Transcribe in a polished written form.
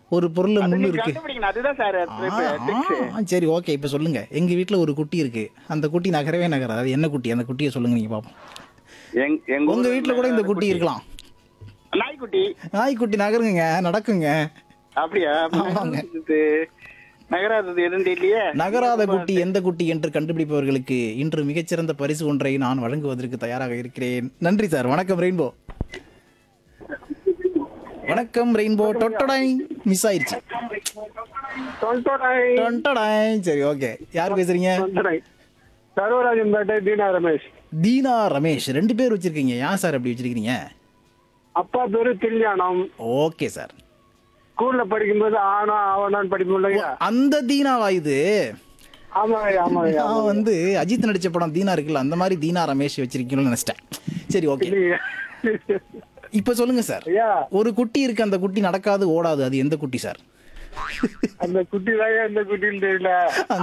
ஒரு பொருள்ல அது முள்ளு நீங்க இருக்கு. கண்டுபிடிக்கணும். அதுதான் சார் சரி ஓகே, இப்ப சொல்லுங்க. எங்க வீட்ல ஒரு குட்டி இருக்கு. அந்த குட்டி நகரவே நகராது. அது என்ன குட்டி? அந்த குட்டியை சொல்லுங்க நீங்க பாப்போம். எங்க உங்க ஊர்ல வீட்ல கூட இந்த குட்டி இருக்கலாம். நாய்க்குட்டி. நாய்க்குட்டி நகருங்க, நடக்குங்க. அப்படியா? அப்ப ஆமாங்க. நகராதது எதுவும் தெரியலையே. நகராத குட்டி எந்த குட்டி என்று கண்டுபிடிப்பவர்களுக்கு இன்று மிகச்சிறந்த பரிசு ஒன்றை நான் வழங்குவதற்கு தயாராக இருக்கிறேன். நன்றி சார். வணக்கம் ரெயின்போ. வணக்கம் ரெயின்போ. டொட்டடாய் மிஸ் ஆயிருச்சு. டொண்டடாய். சரி ஓகே, யார் பேசுறீங்க? சர்வராஜன் பேட்டை தீனா ரமேஷ். தீனா ரமேஷ். 2 பேர் வச்சிருக்கீங்க. ஏன் சார் அப்படி வச்சிருக்கீங்க? அப்பா பேரு தில்யானம். Okay sir. ஸ்கூல்ல படிக்கும்போது ஆனா ஆவணான்னு படிப்போம். அந்த தீனாவா இது? ஆமாங்க ஆமாங்க. நான் வந்து அஜித் நடிச்ச படம் தீனா இருக்குல்ல, அந்த மாதிரி தீனா ரமேஷ் வச்சிருக்கீங்கன்னு நினைச்சிட்டேன். சரி ஓகே, இப்ப சொல்லுங்க சார். ஐயா, ஒரு குட்டி இருக்கு, அந்த குட்டி நடக்காது ஓடாது, அது எந்த குட்டி சார்? அந்த குட்டி தான் எந்த குட்டின்னு தெரியல.